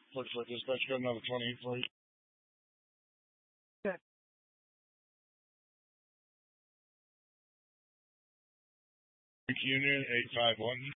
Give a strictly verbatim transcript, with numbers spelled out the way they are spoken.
Looks like dispatch got another twenty-eight flight. Okay. Union eight five one.